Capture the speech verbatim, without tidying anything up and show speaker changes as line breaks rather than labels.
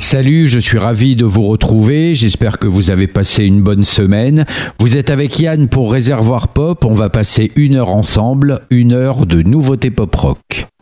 Salut, je suis ravi de vous retrouver. J'espère que vous avez passé une bonne semaine. Vous êtes avec Yann pour Réservoir Pop. On va passer une heure ensemble, une heure de nouveautés pop rock.